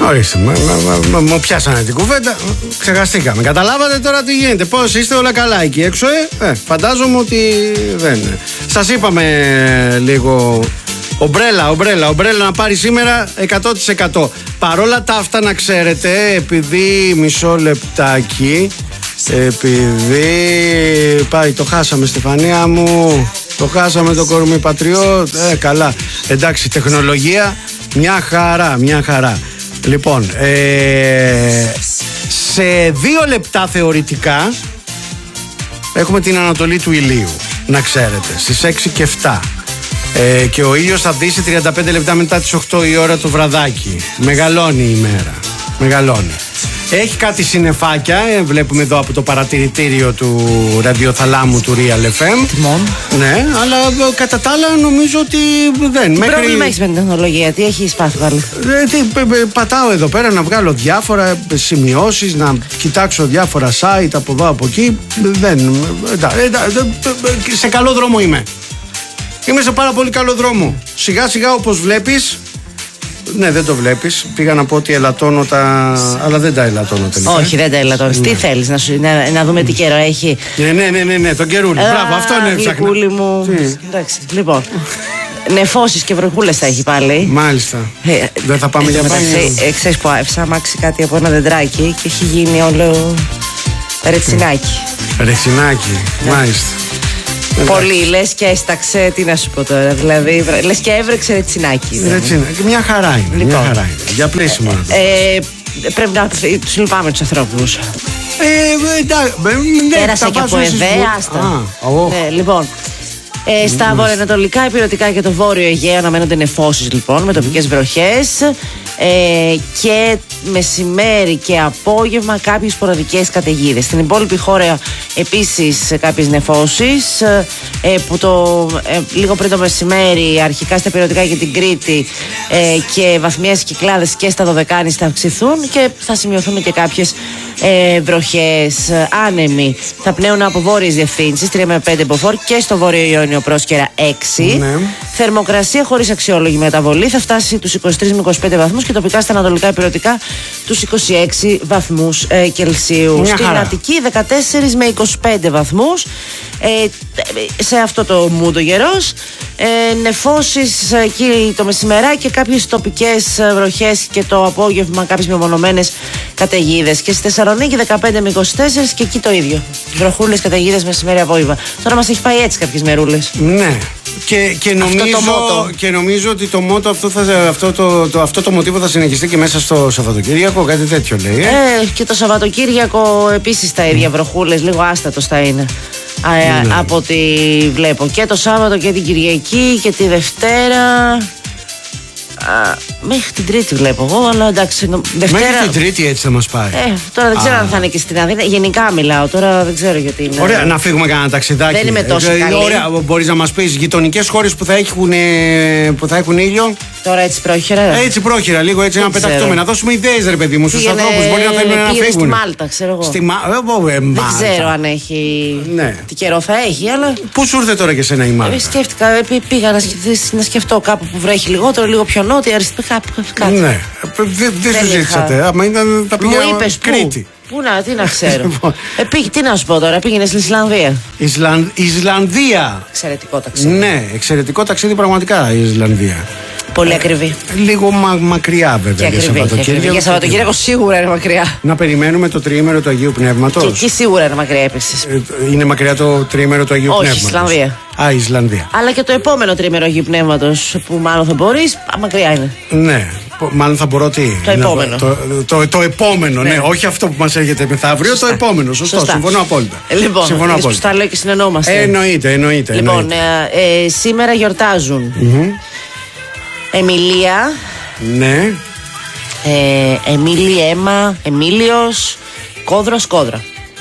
Ορίστε, μου πιάσανε την κουβέντα. Ξεχαστήκαμε. Καταλάβατε τώρα τι γίνεται? Πώς είστε? Όλα καλά εκεί έξω? Φαντάζομαι ότι δεν είναι. Σας είπαμε λίγο. Ομπρέλα να πάρει σήμερα 100%. Παρόλα τα αυτά, να ξέρετε, επειδή μισό λεπτάκι, επειδή πάει, το χάσαμε, Στεφανία μου, το χάσαμε το κορμί πατριώτ. Καλά, εντάξει, τεχνολογία μια χαρά. Λοιπόν, σε 2 λεπτά θεωρητικά έχουμε την ανατολή του ηλίου, να ξέρετε, στις 6 και 7. Και ο ήλιος θα δύσει 35 λεπτά μετά τις 8 η ώρα το βραδάκι. Μεγαλώνει η ημέρα. Έχει κάτι συννεφάκια, βλέπουμε εδώ από το παρατηρητήριο του ραδιοθαλάμου του Real FM. Τιμών. Ναι, αλλά κατά τα άλλα νομίζω ότι δεν. Τι πρόβλημα έχεις με την τεχνολογία, τι έχεις πάθει πάλι? Πατάω εδώ πέρα να βγάλω διάφορα σημειώσεις, να κοιτάξω διάφορα site από εδώ από εκεί. Σε καλό δρόμο είμαι. Είμαι σε πάρα πολύ καλό δρόμο. Σιγά σιγά, όπως βλέπεις. Ναι, δεν το βλέπεις. Πήγα να πω ότι ελαττώνω τα. Αλλά δεν τα ελαττώνω τελικά. Όχι, δεν τα ελαττώνεις. Τι θέλεις, να δούμε τι καιρό έχει? Ναι, τον καιρούλι. Μπράβο, αυτό είναι ψάχνω. Γλυκούλη μου. Εντάξει, λοιπόν. Νεφώσεις και βροχούλες θα έχει πάλι. Μάλιστα. Δεν θα πάμε για μπάνιο? Ξέρεις που άφησα αμάξι κάτι από ένα δεντράκι και έχει γίνει όλο ρετσινάκι. Μάλιστα. Πολύ, λες και έσταξε, τι να σου πω τώρα, δηλαδή, λες και έβρεξε ρετσινάκι. Μια χαρά είναι, Λοιπόν. Για πλήσιμο. Πρέπει να τους λυπάμαι τους ανθρώπους. Πέρασα και από άστα. Λοιπόν, στα βορειοανατολικά υπηρετικά και το βόρειο Αιγαίο αναμένονται νεφώσεις, λοιπόν, με τοπικές βροχές. Και μεσημέρι και απόγευμα κάποιες σποραδικές καταιγίδες. Στην υπόλοιπη χώρα επίσης κάποιες νεφώσεις που λίγο πριν το μεσημέρι αρχικά στα υπηρετικά και την Κρήτη και βαθμιαίες κυκλάδες και στα Δωδεκάνη θα αυξηθούν και θα σημειωθούν και κάποιες βροχές. Άνεμοι θα πνέουν από βόρειες διευθύνσεις 3 με 5 μποφόρ και στο βόρειο Ιόνιο πρόσκαιρα 6. Ναι. Θερμοκρασία χωρίς αξιόλογη μεταβολή θα φτάσει τους 23 με 25 βαθμούς και τοπικά στα ανατολικά υπηρετικά τους 26 βαθμούς Κελσίου. Στην Αττική 14 με 25 βαθμούς. Σε αυτό το μούντο γερός. Νεφώσεις εκεί το μεσημεράκι και κάποιες τοπικές βροχές και το απόγευμα κάποιες μεμονωμένες καταιγίδες. Και στη Θεσσαλονίκη 15 με 24 και εκεί το ίδιο. Βροχούλες, καταιγίδες, μεσημέρι, απόγευμα. Τώρα μας έχει πάει έτσι κάποιες μερούλες. Ναι. Και νομίζω ότι το μότο αυτό το μοτίβο θα συνεχιστεί και μέσα στο Σαββατοκύριακο, κάτι τέτοιο λέει. Και το Σαββατοκύριακο επίσης τα ίδια βροχούλες, λίγο άστατος θα είναι. Από ό,τι βλέπω. Και το Σάββατο και την Κυριακή και τη Δευτέρα. Μέχρι την Τρίτη βλέπω εγώ, αλλά εντάξει. Δευτέρα... Μέχρι την Τρίτη έτσι θα μας πάει. Τώρα δεν ξέρω αν θα είναι και στην Αθήνα. Γενικά μιλάω, τώρα δεν ξέρω γιατί είναι. Ωραία, να φύγουμε κανένα ταξιδάκι. Δεν είμαι τόσο καλή. Ωραία, μπορείς να μας πεις γειτονικές χώρες που θα έχουν ήλιο. Τώρα έτσι πρόχειρα. Έτσι πρόχειρα, λίγο έτσι να πεταχτούμε. Να δώσουμε ιδέες, ρε παιδί μου, στους ανθρώπους. Μπορεί να θέλουν να φύγουν. Στη Μάλτα, ξέρω εγώ. Δεν ξέρω αν έχει. Τι καιρό θα έχει, αλλά. Πού σου ήρθε τώρα και σένα η Μάλτα? Σκέφτηκα, πήγα να σκεφτώ κάπου που βρέχει λιγότερο, λίγο πιο νότια, αριστερά. Ναι, δεν σου ζήτησατε. Άμα ήταν τα πήγα Κρήτη. Πού τι να ξέρω. Τι να σου πω τώρα, πήγαινε στην Ισλανδία. Ισλανδία. Εξαιρετικό ταξίδι. Ναι, εξαιρετικό ταξίδι πραγματικά η Ισλανδία. Πολύ ακριβή. Λίγο μακριά βέβαια για Σαββατοκύριακο. Για Σαββατοκύριακο σίγουρα είναι μακριά. Να περιμένουμε το τριήμερο του Αγίου Πνεύματος. Και εκεί σίγουρα είναι μακριά επίσης. Είναι μακριά το τριήμερο του Αγίου Πνεύματος. Όχι, Ισλανδία. Ισλανδία. Αλλά και το επόμενο τρίμερο Αγίου Πνεύματος που μάλλον θα μπορείς, μακριά είναι. Ναι. Μάλλον θα μπορώ τι. Το επόμενο. Το επόμενο, ναι. Όχι αυτό που μας έρχεται μεθαύριο, το επόμενο. Σωστό. Συμφωνώ απόλυτα. Λοιπόν, τα λέω και συνεννοούμαστε. Εννοείται. Λοιπόν, σήμερα γιορτάζουν Εμιλία. Ναι. Εμίλη, Έμα, Εμίλιος, Κόδρος, Κόδρα.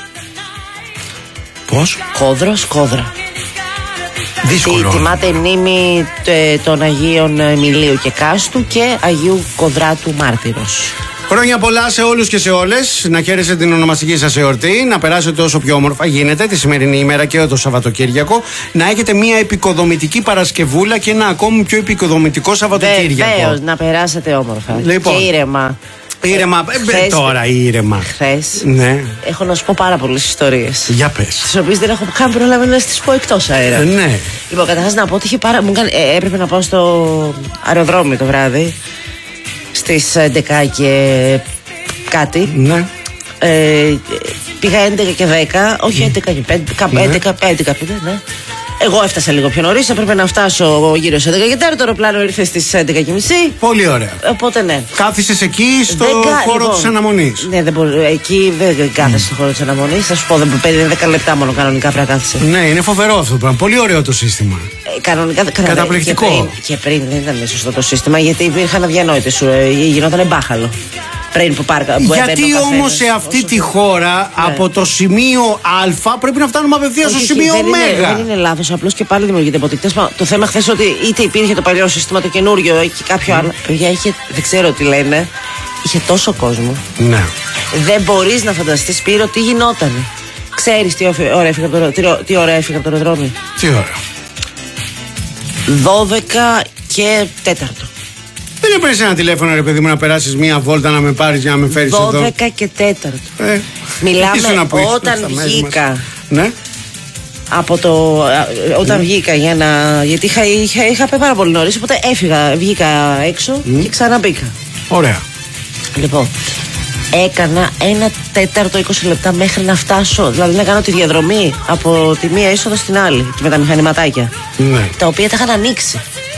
Πώς? Κόδρος, Κόδρα. Δύσκολο. Τιμάται η μνήμη των Αγίων Εμιλίου και Κάστου και Αγίου Κοδράτου Μάρτυρος. Χρόνια πολλά σε όλους και σε όλες. Να χαίρεστε την ονομαστική σας εορτή. Να περάσετε όσο πιο όμορφα γίνεται τη σημερινή ημέρα και το Σαββατοκύριακο. Να έχετε μια επικοδομητική Παρασκευούλα και ένα ακόμη πιο επικοδομητικό Σαββατοκύριακο. Βεβαίως, να περάσετε όμορφα. Λοιπόν. Και ήρεμα. Ήρεμα, τώρα ήρεμα. Χθες Ναι. έχω να σου πω πάρα πολλές ιστορίες. Για πες. Τις οποίες δεν έχω καν προλάβει να τις πω εκτός αέρα. Ναι. Λοιπόν, καταρχάς να πω ότι έπρεπε να πάω στο αεροδρόμιο το βράδυ στις 11 και κάτι. Ναι. Πήγα 11 και 10, όχι 11 και 5, 11, ναι. Εγώ έφτασα λίγο πιο νωρίς, έπρεπε να φτάσω γύρω στις 11 και 4, το αεροπλάνο ήρθε στις 11:30. Πολύ ωραία. Οπότε ναι. Κάθισες εκεί στο χώρο της αναμονής. Ναι, εκεί δεν κάθεσαι στο χώρο της αναμονής. Θα σου πω, 10 λεπτά μόνο κανονικά πρέπει να κάθεσαι. Ναι, είναι φοβερό αυτό το πράγμα. Πολύ ωραίο το σύστημα. Κανονικά. Καταπληκτικό. Και πριν δεν ήταν σωστό το σύστημα, γιατί υπήρχαν αδιανόητες. Γινόταν μπάχαλο. Πριν που γιατί όμως σε αυτή τη χώρα από το σημείο Α πρέπει να φτάνουμε απευθείας στο σημείο Ω. Δεν είναι λάθος, απλώς και πάλι δημιουργείται υποτίκτες. Το θέμα χθες ότι είτε υπήρχε το παλιό σύστημα, το καινούριο ή κάποιο άλλο. Παιδιά, δεν ξέρω τι λένε. Είχε τόσο κόσμο. Ναι. Δεν μπορείς να φανταστείς, Σπύρο, τι γινότανε. Ξέρεις τι ώρα έφυγα από το αεροδρόμιο? Τι ώρα? 12 και 4. Δεν έπαιρνες ένα τηλέφωνο, ρε παιδί μου, να περάσεις μία βόλτα, να με πάρεις για να με φέρεις 12 εδώ? 12 και 4. Μιλάμε όταν βγήκα. Ναι. Όταν βγήκα γιατί είχα πει πάρα πολύ νωρίς, οπότε βγήκα έξω και ξαναμπήκα. Ωραία. Λοιπόν, έκανα 1/4 20 λεπτά μέχρι να φτάσω. Δηλαδή να κάνω τη διαδρομή από τη μία είσοδο στην άλλη και με τα μηχανηματάκια. Ναι. Τα οποία τα είχαν ανοίξει.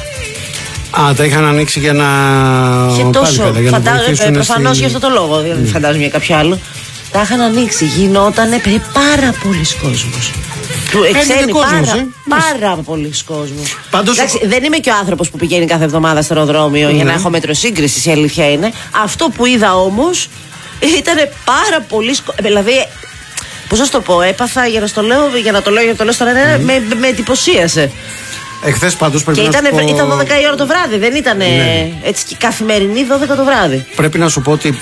Τα είχαν ανοίξει για να. Και τόσο. Προφανώς για αυτό το λόγο. Δεν φαντάζομαι για κάποιο άλλο. Τα είχαν ανοίξει. Γινότανε πάρα πολλοί κόσμος. Ξένοι, πάρα πολλοί κόσμος. Εντάξει, δεν είμαι και ο άνθρωπος που πηγαίνει κάθε εβδομάδα στο αεροδρόμιο για να έχω μέτρο σύγκρισης, η αλήθεια είναι. Αυτό που είδα όμως ήταν πάρα πολλοί κόσμος. Δηλαδή, πώς να σου το πω, έπαθα για να το λέω στον αέρα, με εντυπωσίασε. Εχθές πάντως πρέπει να σου πω... Ήταν 12 η ώρα το βράδυ, δεν ήταν έτσι και καθημερινή 12 το βράδυ. Πρέπει να σου πω ότι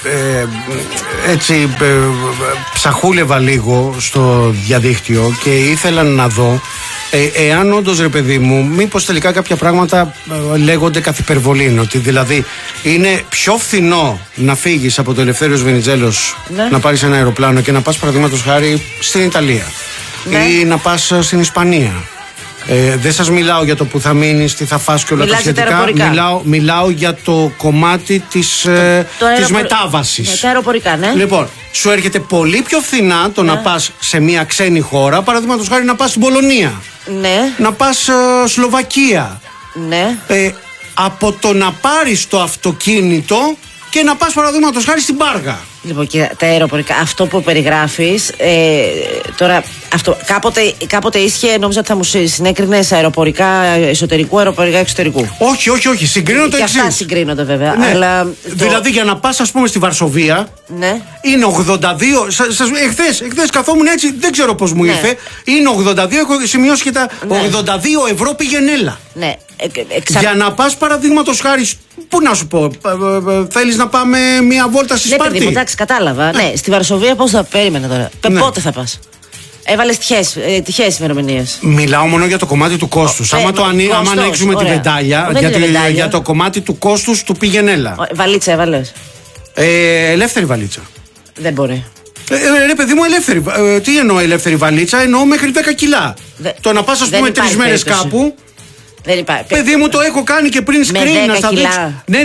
έτσι ψαχούλευα λίγο στο διαδίκτυο και ήθελα να δω εάν όντως, ρε παιδί μου, μήπως τελικά κάποια πράγματα λέγονται καθ' υπερβολή. Ότι δηλαδή είναι πιο φθηνό να φύγεις από το Ελευθέριος Βενιζέλος, να πάρεις ένα αεροπλάνο και να πας παραδείγματος χάρη στην Ιταλία ή να πας στην Ισπανία. Δεν σας μιλάω για το που θα μείνεις, τι θα φας και όλα τα σχετικά. Μιλάω για το κομμάτι της μετάβασης. Τα αεροπορικά, ναι. Λοιπόν, σου έρχεται πολύ πιο φθηνά το να πας σε μια ξένη χώρα, παραδείγματος χάρη να πας στην Πολωνία. Ναι. Να πας Σλοβακία. Ναι. Από το να πάρεις το αυτοκίνητο και να πας παραδείγματος χάρη στην Πάργα. Λοιπόν, και τα αεροπορικά, αυτό που περιγράφεις, τώρα αυτό κάποτε ίσχυε, νόμιζα ότι θα μου συνέκρινες αεροπορικά εσωτερικού, αεροπορικά εξωτερικού. Όχι, συγκρίνω το εξής. Και αυτά συγκρίνονται βέβαια. Ναι. Αλλά δηλαδή για να πας, ας πούμε, στη Βαρσοβία, ναι, είναι 82. Εχθές καθόμουν έτσι, δεν ξέρω πώς μου ήρθε. Είναι 82, έχω σημειώσει και τα 82 ευρώ πήγαινε. Ναι. Για να πας παραδείγματος χάρη, πού να σου πω, θέλεις να πάμε μια βόλτα στη Σπάρτη? Ναι, εντάξει, κατάλαβα. Ναι, στη Βαρσοβία πώς θα περίμενα τώρα? Πότε θα πας? Έβαλες τυχαίες ημερομηνίες. Μιλάω μόνο για το κομμάτι του κόστους. Άμα ανοίξουμε τη βεντάλια, για το κομμάτι του κόστους του πήγαινέλα. Βαλίτσα έβαλες? Ελεύθερη βαλίτσα. Δεν μπορεί. Ρε παιδί μου, ελεύθερη. Τι εννοώ ελεύθερη βαλίτσα? Εννοώ μέχρι 10 κιλά. Το να πας, ας πούμε, 3 μέρες κάπου. Δεν υπάρχει. Παιδί μου, το έχω κάνει και πριν screen να στα δείξω. Ναι,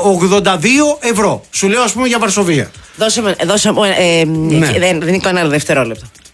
82 ευρώ. Σου λέω, ας πούμε, για Βαρσοβία. Δώσε μου. Δεν είναι κανένα άλλο δευτερόλεπτο.